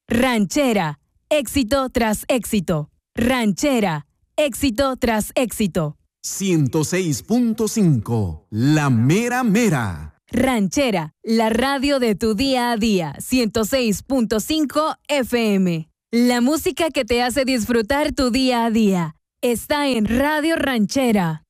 Ranchera, éxito tras éxito. Ranchera, éxito tras éxito. 106.5, La Mera Mera. Ranchera, la radio de tu día a día. 106.5 FM. La música que te hace disfrutar tu día a día. Está en Radio Ranchera.